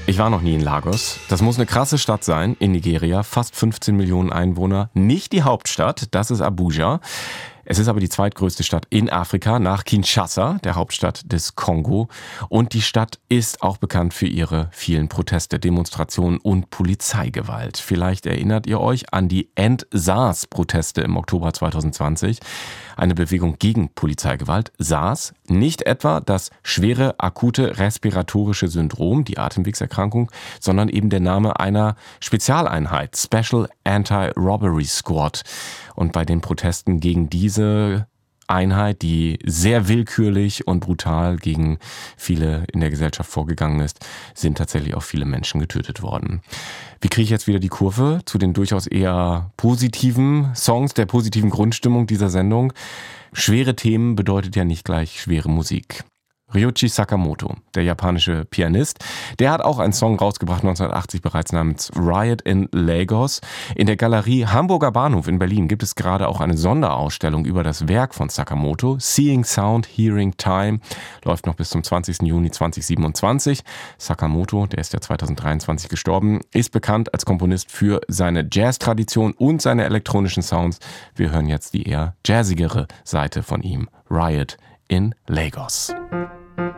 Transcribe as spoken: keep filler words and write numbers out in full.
Ich war noch nie in Lagos. Das muss eine krasse Stadt sein in Nigeria. Fast fünfzehn Millionen Einwohner. Nicht die Hauptstadt, das ist Abuja. Es ist aber die zweitgrößte Stadt in Afrika nach Kinshasa, der Hauptstadt des Kongo. Und die Stadt ist auch bekannt für ihre vielen Proteste, Demonstrationen und Polizeigewalt. Vielleicht erinnert ihr euch an die End-SARS-Proteste im Oktober zweitausendzwanzig. Eine Bewegung gegen Polizeigewalt. SARS, nicht etwa das schwere akute respiratorische Syndrom, die Atemwegserkrankung, sondern eben der Name einer Spezialeinheit, Special Anti-Robbery Squad. Und bei den Protesten gegen diese Einheit, die sehr willkürlich und brutal gegen viele in der Gesellschaft vorgegangen ist, sind tatsächlich auch viele Menschen getötet worden. Wie kriege ich jetzt wieder die Kurve zu den durchaus eher positiven Songs, der positiven Grundstimmung dieser Sendung? Schwere Themen bedeutet ja nicht gleich schwere Musik. Ryuichi Sakamoto, der japanische Pianist, der hat auch einen Song rausgebracht neunzehnhundertachtzig bereits namens Riot in Lagos. In der Galerie Hamburger Bahnhof in Berlin gibt es gerade auch eine Sonderausstellung über das Werk von Sakamoto. Seeing Sound, Hearing Time läuft noch bis zum zwanzigsten Juni zweitausendsiebenundzwanzig. Sakamoto, der ist ja zweitausenddreiundzwanzig gestorben, ist bekannt als Komponist für seine Jazz-Tradition und seine elektronischen Sounds. Wir hören jetzt die eher jazzigere Seite von ihm. Riot in Lagos.